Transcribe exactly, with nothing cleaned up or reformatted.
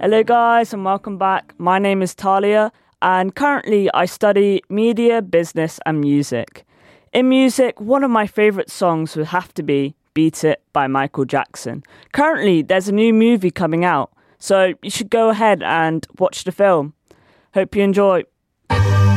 Hello guys and welcome back. My name is Talia and currently I study media, business and music. In music, one of my favourite songs would have to be Beat It by Michael Jackson. Currently there's a new movie coming out, so you should go ahead and watch the film. Hope you enjoy.